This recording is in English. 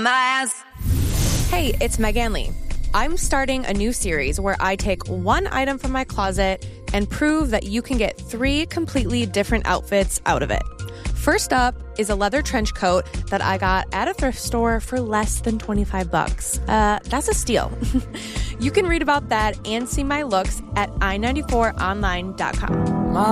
on my ass. Hey, it's Megan Lee. I'm starting a new series where I take one item from my closet and prove that you can get 3 completely different outfits out of it. First up is a leather trench coat that I got at a thrift store for less than $25. That's a steal. You can read about that and see my looks at i94online.com.